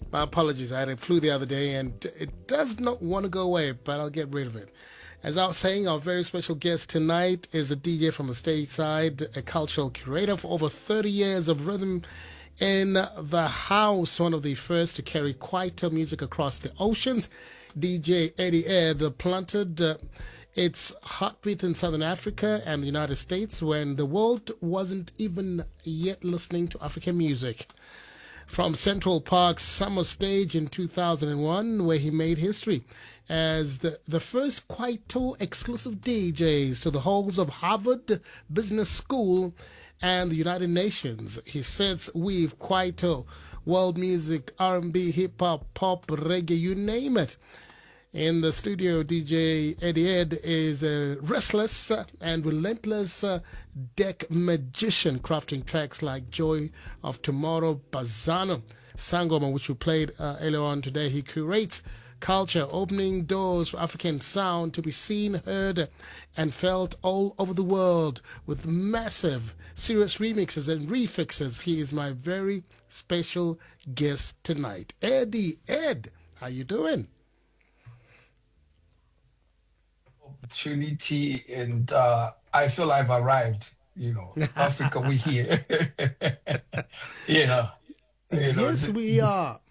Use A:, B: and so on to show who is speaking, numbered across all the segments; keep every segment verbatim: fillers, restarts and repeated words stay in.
A: My apologies. I had a flu the other day and it does not want to go away, but I'll get rid of it. As I was saying, our very special guest tonight is a D J from the stateside, a cultural curator for over thirty years of rhythm in the house, one of the first to carry Kwaito music across the oceans. D J Eddie Ed planted uh, its heartbeat in Southern Africa and the United States when the world wasn't even yet listening to African music. From Central Park's summer stage in two thousand one, where he made history as the, the first Kwaito exclusive D Js to the halls of Harvard Business School and the United Nations. He sets weave Kwaito, world music, R and B, hip-hop, pop, reggae, you name it. In the studio, D J Eddie Ed is a restless and relentless uh, deck magician, crafting tracks like Joy of Tomorrow, Bazano, Sangoma, which we played uh, earlier on today. He curates culture, opening doors for African sound to be seen, heard, and felt all over the world with massive, serious remixes and refixes. He is my very special guest tonight. Eddie Ed, how you doing?
B: Opportunity, and uh, I feel I've arrived. You know, Africa, we here. you know, you know.
A: Yes, we are.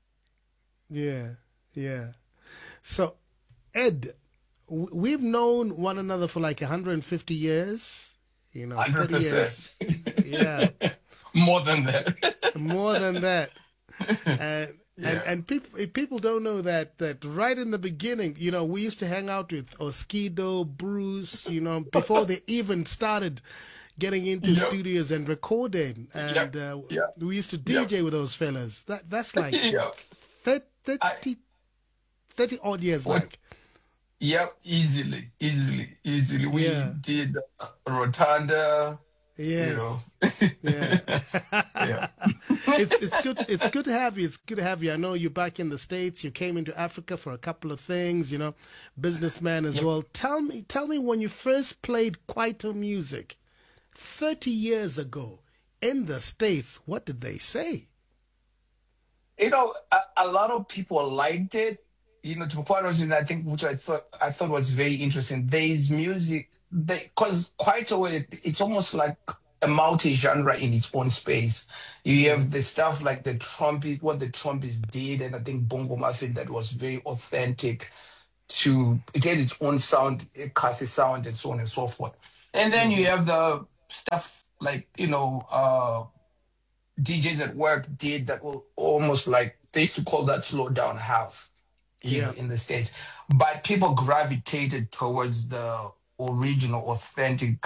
A: Yeah, yeah. So, Ed, w- we've known one another for like one hundred fifty years. You know,
B: one hundred percent.
A: thirty years. Yeah,
B: more than that.
A: more than that. And
B: Yeah.
A: And and people people don't know that that right in the beginning, you know, we used to hang out with Oskido, Bruce, you know, before they even started getting into
B: Yep.
A: studios and recording. And
B: Yep.
A: uh,
B: Yep.
A: we used to D J
B: Yep.
A: with those fellas. That that's like
B: Yep.
A: thirty,
B: I-
A: thirty odd years
B: What-
A: back.
B: Yep, easily, easily, easily. We
A: Yeah.
B: did uh, Rotunda.
A: Yes.
B: You know.
A: Yeah.
B: yeah.
A: it's it's good it's good to have you. It's good to have you. I know you're back in the States. You came into Africa for a couple of things, you know, businessman as
B: Yep.
A: well. Tell me tell me when you first played Kwaito music thirty years ago in the States, what did they say?
B: You know, a, a lot of people liked it. You know, to be quite honest, with you, I think which I thought I thought was very interesting. There is music, because quite a way, it's almost like a multi-genre in its own space. You have the stuff like the trumpet, what the trumpets did, and I think Bongo Muffin that was very authentic to it had its own sound, a Kasi sound, and so on and so forth. And then you have the stuff like you know. uh D Js at work did that were almost like they used to call that slow down house, you know,
A: Yeah.
B: in the States. But people gravitated towards the original, authentic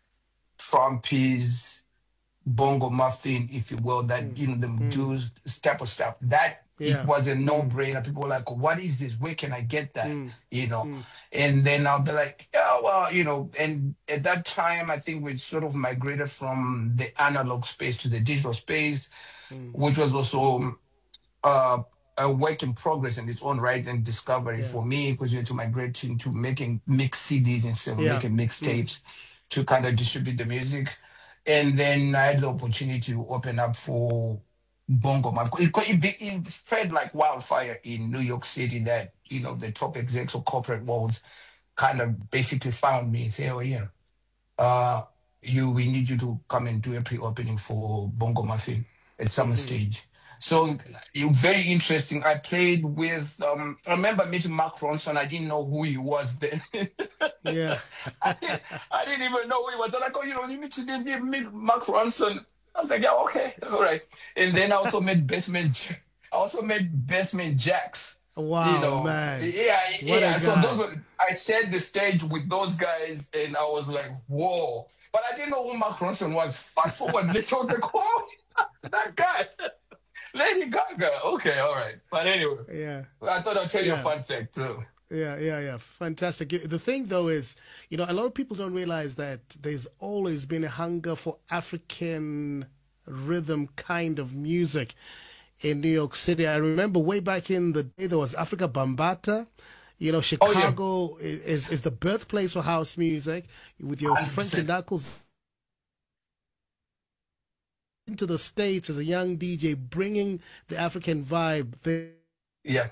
B: trumpies, bongo muffin, if you will, that you know, the Jews type of stuff. That
A: Yeah.
B: it was a no-brainer. People were like, what is this? Where can I get that? You know? And then I'll be like, yeah, well, you know, and at that time I think we sort of migrated from the analog space to the digital space, which was also uh a work in progress in its own right and discovery
A: Yeah.
B: for me, because you had to migrate into making mixed C Ds instead of
A: Yeah.
B: making mixtapes to kind of distribute the music. And then I had the opportunity to open up for Bongo Mav. It, it, be- it spread like wildfire in New York City that, you know, the top execs or corporate worlds kind of basically found me and say, oh, yeah, uh, you, we need you to come and do a pre-opening for Bongo Muffin at Summer Stage. So it was very interesting. I played with, um, I remember meeting Mark Ronson. I didn't know who he was then.
A: Yeah.
B: I, didn't, I didn't even know who he was. I'm like, oh, you know, you meet, to meet meet Mark Ronson. I was like, yeah, okay, all right. And then I also met Basement, J- I also met Basement Jacks.
A: Wow,
B: you know,
A: man.
B: yeah,
A: What a
B: yeah. So
A: guy.
B: those were, I shared the stage with those guys, and I was like, whoa. But I didn't know who Mark Ronson was. Fast forward, they told me, oh, that guy. Lady Gaga. Okay, all right. But anyway,
A: Yeah.
B: I thought I'd tell you a
A: Yeah.
B: fun fact too.
A: Yeah, yeah, yeah. Fantastic. The thing, though, is, you know, a lot of people don't realize that there's always been a hunger for African rhythm kind of music in New York City. I remember way back in the day, there was Africa Bambata. You know,
B: Oh, yeah.
A: Chicago is, is the birthplace for house music with your
B: one hundred
A: Frankie
B: percent.
A: Knuckles into the States as a young D J, bringing the African vibe there.
B: Yeah.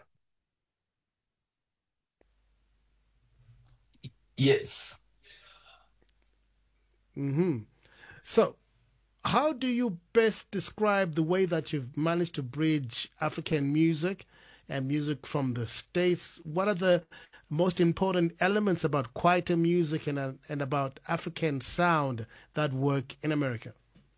B: Yes.
A: Hmm. So, how do you best describe the way that you've managed to bridge African music and music from the States? What are the most important elements about quieter music and, uh, and about African sound that work in America?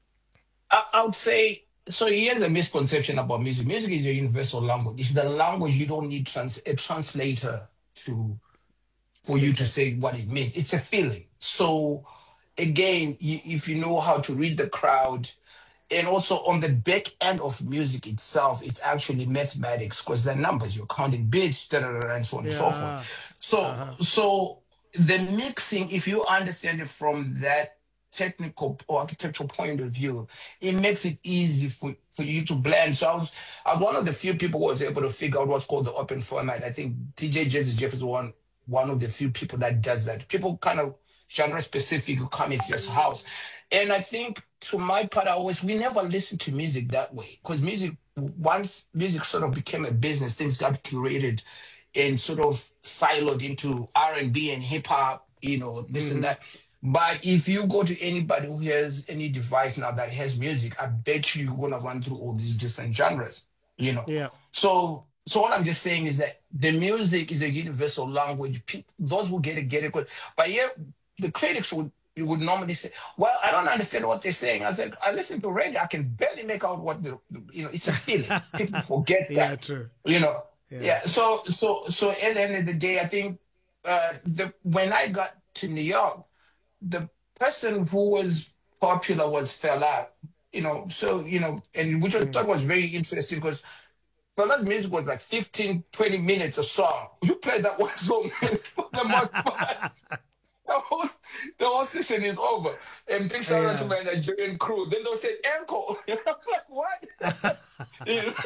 B: I, I would say so. Here's a misconception about music. Music is a universal language. It's the language you don't need trans, a translator to for you to
A: Okay.
B: say what it means. It's a feeling. So again, y- if you know how to read the crowd, and also on the back end of music itself, it's actually mathematics because the numbers you're counting beats, da, da, da, da, and so on and so forth.
A: Yeah.
B: So,
A: Uh-huh.
B: so the mixing, if you understand it from that technical or architectural point of view, it makes it easy for, for you to blend. So I was, I was one of the few people who was able to figure out what's called the open format. I think D J Jazzy Jeff is one one of the few people that does that. People kind of genre specific who come into your house. And I think to my part, I always we never listened to music that way because music once music sort of became a business, things got curated and sort of siloed into R and B and hip hop, you know, this and
A: Hmm.
B: that. But if you go to anybody who has any device now that has music, I bet you you're gonna run through all these different genres, you know.
A: Yeah.
B: So, so what I'm just saying is that the music is a universal language. People, those who get it get it. 'Cause- But yeah, the critics would you would normally say, "Well, I don't understand what they're saying." I said, "I listen to reggae. I can barely make out what the you know. It's a feeling. People forget
A: Yeah,
B: that,
A: true.
B: you know.
A: Yeah.
B: Yeah. So, so, so at the end of the day, I think uh, the when I got to New York, the person who was popular was Fela, you know. So you know, and which I
A: Mm.
B: thought was very interesting because Fela's music was like fifteen, twenty minutes a song. You play that one song for the most part. The whole, the whole session is over. And big shout out to
A: Yeah.
B: my Nigerian crew. Then they'll say, Uncle. I'm like, what? you know?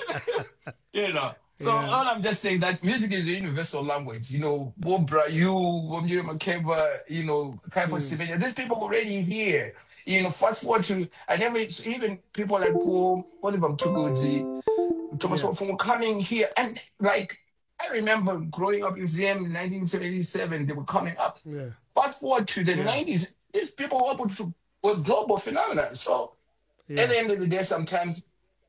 B: you know. So
A: Yeah.
B: all I'm just saying that music is a universal language. You know, Wobra, you, Womiri Makeba, you know, Kaifo
A: Mm.
B: Sibenya, there's people already here. You know, fast forward to, I never, even people like Paul, Oliver Mtugudzi, Thomas
A: Yeah.
B: from coming here. And like, I remember growing up in Z M in nineteen seventy-seven, they were coming up.
A: Yeah.
B: Fast forward to the
A: Yeah.
B: nineties, these people were able to were global phenomena. So at
A: Yeah.
B: the end of the day, sometimes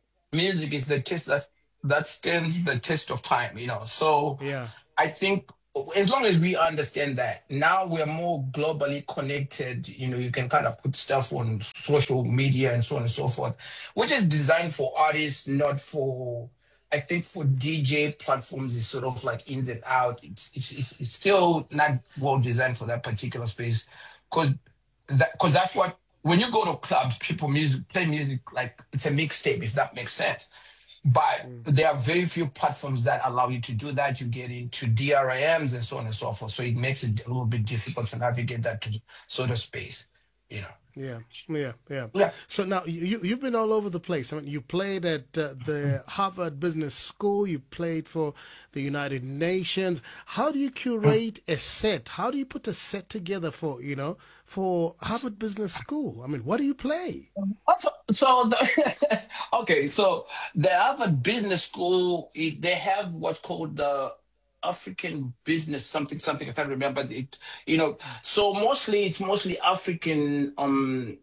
B: music is the test that that stands the test of time, you know. So
A: Yeah.
B: I think as long as we understand that now we're more globally connected, you know, you can kind of put stuff on social media and so on and so forth, which is designed for artists, not for. I think for D J platforms is sort of like ins and out. It's it's it's, it's still not well designed for that particular space, because that because that's what when you go to clubs, people music play music like it's a mixtape, if that makes sense. But
A: Mm.
B: there are very few platforms that allow you to do that. You get into D R I Ms and so on and so forth. So it makes it a little bit difficult to navigate that to sort of space, you know.
A: Yeah, yeah, yeah.
B: Yeah.
A: So now you you've been all over the place. I mean, you played at uh, the Harvard Business School. You played for the United Nations. How do you curate a set? How do you put a set together for you know for Harvard Business School? I mean, what do you play?
B: So, so the, okay, so the Harvard Business School, it, they have what's called the African Business something something. I can't remember it. You know, so mostly it's mostly African um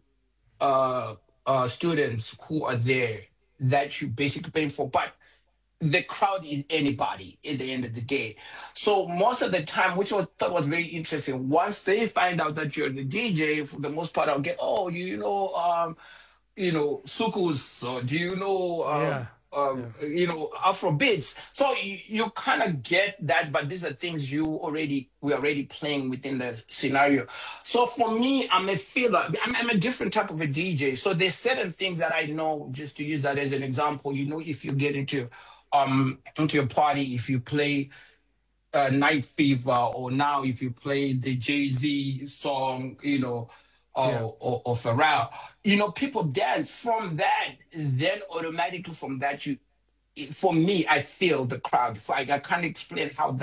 B: uh uh students who are there that you basically paying for, but the crowd is anybody in the end of the day. So most of the time, which I thought was very interesting, once they find out that you're the D J, for the most part, I'll get, oh, you know, um, you know, sukus, or do you know, um,
A: Yeah,
B: um,
A: yeah,
B: you know, Afro beats. So you, you kind of get that, but these are things you already, we're already playing within the scenario. So for me, I'm a feeler. I'm, I'm a different type of a D J. So there's certain things that I know, just to use that as an example, you know, if you get into, um, into a party, if you play uh, Night Fever, or now if you play the Jay Z song, you know,
A: yeah,
B: or, or, or Pharrell, you know, people dance from that. Then automatically from that, you, for me, I feel the crowd. I, I can't explain how that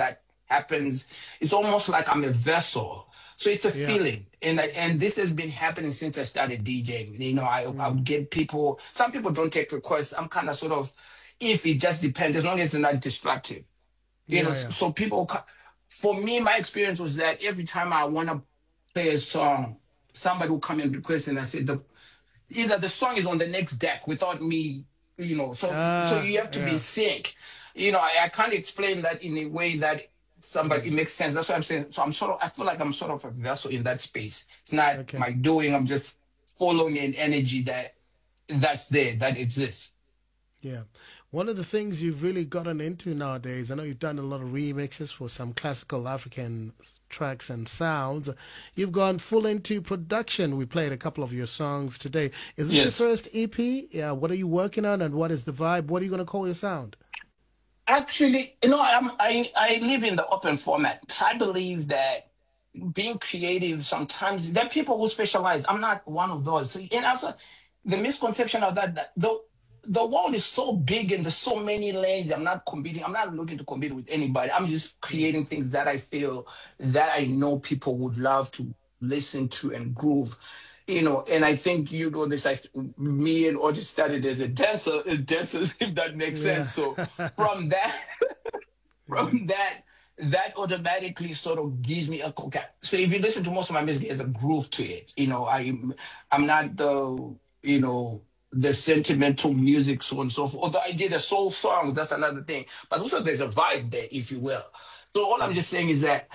B: happens. It's almost like I'm a vessel. So it's a
A: Yeah.
B: feeling, and I, and this has been happening since I started DJing. You know, I I
A: Mm.
B: would get people. Some people don't take requests. I'm kind of sort of, if it just depends, as long as it's not destructive. You know,
A: Yeah, yeah.
B: so people. co- For me, my experience was that every time I want to play a song, somebody will come and request, and I said the either the song is on the next deck without me, you know. So so
A: Ah,
B: you have to be in
A: yeah.
B: sync. You know, I, I can't explain that in a way that somebody it makes sense. That's what I'm saying. So I'm sort of I feel like I'm sort of a vessel in that space. It's not
A: Okay.
B: my doing. I'm just following an energy that that's there that exists.
A: Yeah. One of the things you've really gotten into nowadays, I know you've done a lot of remixes for some classical African tracks and sounds. You've gone full into production. We played a couple of your songs today. Is this your
B: Yes.
A: first E P? Yeah. What are you working on and what is the vibe? What are you going to call your sound?
B: Actually, you know, I'm, I I live in the open format. So I believe that being creative sometimes there are people who specialize. I'm not one of those. So, and also the misconception of that, that the the world is so big and there's so many lanes. I'm not competing. I'm not looking to compete with anybody. I'm just
A: Mm.
B: creating things that I feel that I know people would love to listen to and groove. You know, and I think you know this. I, me and Audrey started as a dancer, as dancers, if that makes
A: Yeah.
B: sense. So from that,
A: Yeah.
B: from that that automatically sort of gives me a okay. So if you listen to most of my music, there's a groove to it. You know, I I'm not the you know the sentimental music so on and so forth. Although I did a soul song, that's another thing. But also there's a vibe there, if you will. So all I'm
A: Mm.
B: just saying is that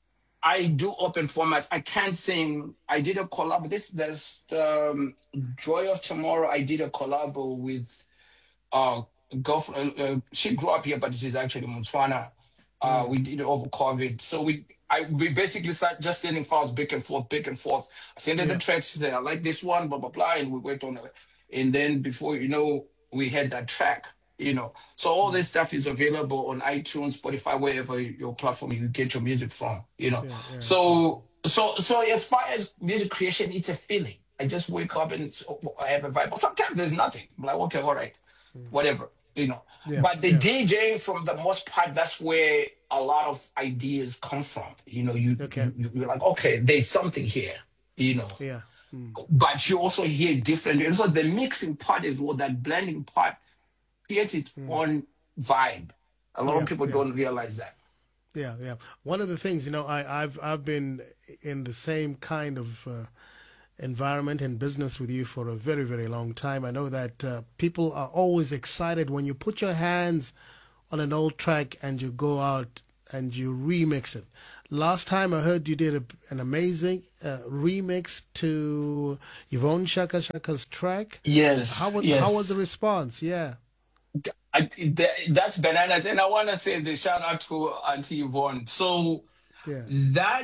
B: I do open formats. I can't sing. I did a collab. This there's um, Joy of Tomorrow. I did a collab with uh, girlfriend. Uh, she grew up here, but she's actually Montana. Uh,
A: Mm.
B: we did it over COVID. So we I we basically start just sending files back and forth, back and forth. I sent her the
A: Yeah.
B: tracks. She said, I like this one, blah, blah, blah. And we went on it. And then before you know, we had that track, you know. So all
A: Mm.
B: this stuff is available on iTunes, Spotify, wherever your platform you get your music from, you know.
A: Yeah. Yeah. Yeah.
B: So so so as far as music creation, it's a feeling. I just wake up and so- I have a vibe. But sometimes there's nothing. I'm like, okay, all right,
A: Mm.
B: whatever, you know.
A: Yeah.
B: But the
A: Yeah.
B: DJing, from the most part, that's where a lot of ideas come from. You know, you,
A: Okay.
B: you you're like, okay, there's something here, you know.
A: Yeah. Mm.
B: But you also hear different. And so the mixing part is what that blending part creates its
A: Mm.
B: own vibe. A lot of
A: Yeah.
B: people
A: Yeah.
B: don't realize that.
A: Yeah, yeah. One of the things, you know, I, I've I've been in the same kind of uh, environment and business with you for a very, very long time. I know that uh, people are always excited when you put your hands on an old track and you go out and you remix it. Last time I heard you did a, an amazing uh, remix to Yvonne Shaka Shaka's track. How
B: Yes,
A: was how was the
B: yes.
A: response? Yeah,
B: I, that, that's bananas. And I want to say the shout out to Auntie Yvonne. So
A: yeah,
B: that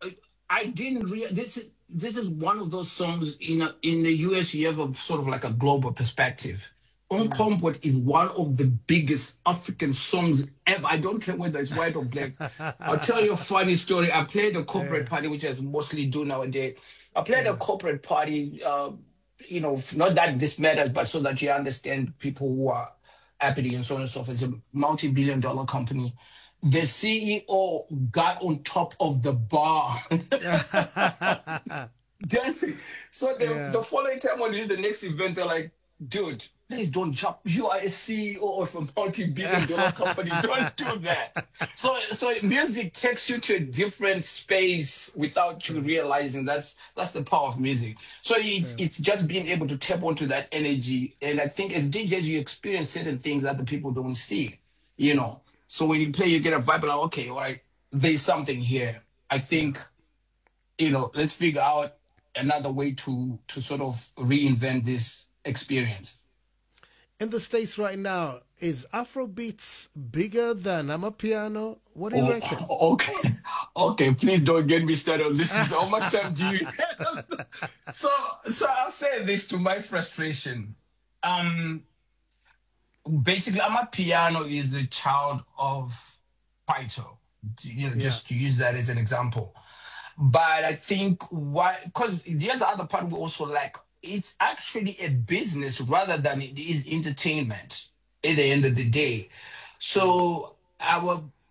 B: I didn't real this is this is one of those songs in a, in the U S. You have a sort of like a global perspective.
A: mm.
B: Uncomport is one of the biggest African songs ever. I don't care whether it's white or black. I'll tell you a funny story. I played a corporate
A: yeah,
B: party, which I mostly do nowadays. I played a
A: yeah,
B: corporate party, uh, you know, not that this matters, but so that you understand people who are happening and so on and so forth. It's a multi-billion dollar company. The C E O got on top of the bar dancing. So the,
A: yeah.
B: the following time when we did the next event, they're like, dude, please don't jump. You are a C E O of a multi-billion dollar company. Don't do that. So so music takes you to a different space without you realizing that's that's the power of music. So it's
A: Yeah.
B: it's just being able to tap onto that energy. And I think as D Js you experience certain things that the people don't see, you know. So when you play, you get a vibe like, okay, all right, there's something here. I
A: Yeah.
B: think, you know, let's figure out another way to to sort of reinvent this experience.
A: In the States right now, is Afrobeats bigger than Amapiano? What do you
B: Oh,
A: reckon?
B: okay. Okay, please don't get me started on this. Is how much time do you have? So so I'll say this to my frustration. Um basically Amapiano is a child of Paito. You know,
A: Yeah.
B: just to use that as an example. But I think why, because here's the other part we also lack. It's actually a business rather than it is entertainment at the end of the day.
A: Mm.
B: So our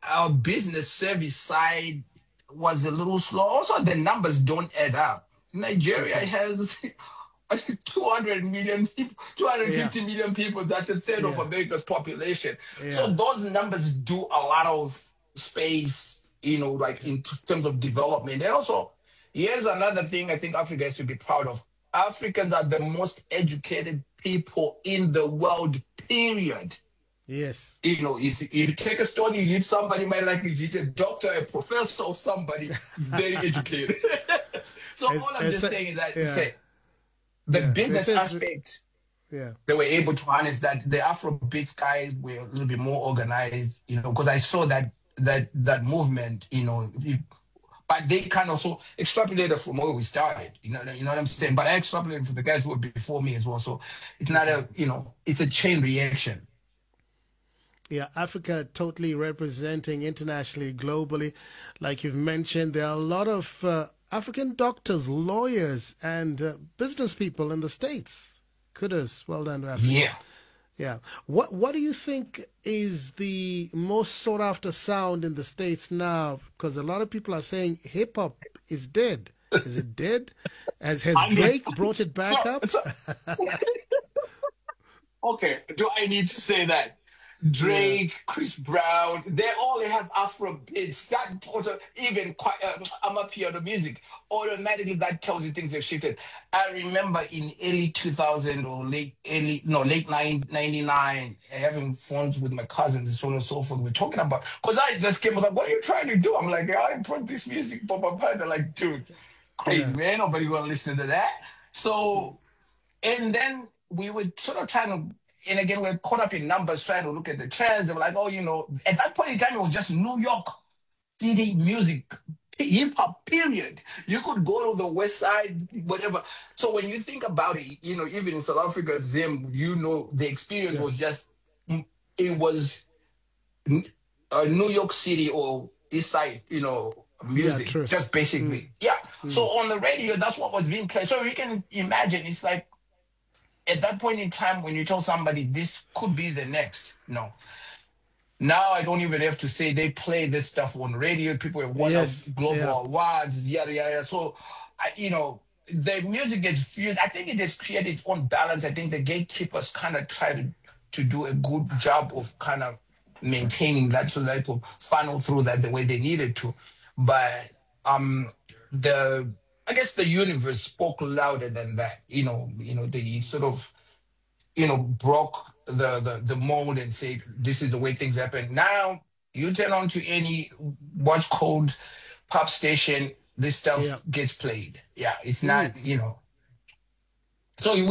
B: our business service side was a little slow. Also, the numbers don't add up. Nigeria
A: Okay.
B: has I think two hundred million people,
A: Yeah.
B: two hundred fifty million people. That's a third of
A: Yeah.
B: America's population. So
A: Yeah.
B: those numbers do a lot of space, you know, like
A: Okay.
B: in terms of development. And also, here's another thing I think Africa has to be proud of. Africans are the most educated people in the world, period.
A: Yes.
B: You know, if, if you take a stone, you hit somebody, might likely hit a doctor, a professor, or somebody very educated. So
A: It's,
B: all I'm
A: it's
B: just
A: a,
B: saying is that
A: yeah.
B: say the
A: Yeah. They
B: business
A: said.
B: aspect,
A: Yeah.
B: they were able to harness that. The Afrobeats guys were a little bit more organized, you know, because I saw that that that movement, you know, it- but they kind of also extrapolated from where we started. You know, you know what I'm saying. But I extrapolated for the guys who were before me as well. So it's not
A: Okay.
B: a, you know, it's a chain reaction.
A: Yeah, Africa totally representing internationally, globally. Like you've mentioned, there are a lot of uh, African doctors, lawyers, and uh, business people in the States. Kudos. Well done to Africa.
B: Yeah.
A: Yeah. What What do you think is the most sought after sound in the States now? Because a lot of people are saying hip hop is dead. Is it dead? Has Has
B: Hundred.
A: Drake brought it back
B: So,
A: up?
B: so okay, do I need to say that?
A: Yeah.
B: Drake, Chris Brown, they all have Afro beats. That auto, even quite, uh, I'm up here the music, automatically that tells you things have shifted. I remember in early two thousand or late, early, no, late nine, ninety-nine, having phones with my cousins and so on and so forth. We're talking about, because I just came up like, what are you trying to do? I'm like, I brought this music, blah, blah, blah. They're like, dude, crazy,
A: Yeah.
B: man. Nobody gonna listen to that. So, and then we were sort of trying to, and again, we're caught up in numbers trying to look at the trends. They were like, oh, you know, at that point in time, it was just New York City music, hip hop, period. You could go to the West Side, whatever. So when you think about it, you know, even in South Africa, Zim, you know, the experience
A: Yeah.
B: was just, it was uh, New York City or East Side, you know,
A: Yeah.
B: music,
A: True.
B: just
A: Mm,
B: basically. Yeah. So
A: mm.
B: on the radio, that's what was being played. So you can imagine, it's like, at that point in time when you tell somebody this could be the next, no. Now I don't even have to say they play this stuff on radio. People have won a
A: Yes.
B: global
A: Yeah.
B: awards, yada yada. So, I, you know, the music gets fused. I think it has created its own balance. I think the gatekeepers kind of try to to do a good job of kind of maintaining that so that it will funnel through that the way they needed to. But um, the I guess the universe spoke louder than that. You know, you know, the sort of you know, broke the, the, the mold and said, this is the way things happen. Now, you turn on to any watch code pop station, this
A: Yeah.
B: stuff gets played. Yeah, it's
A: Mm.
B: not, you know. So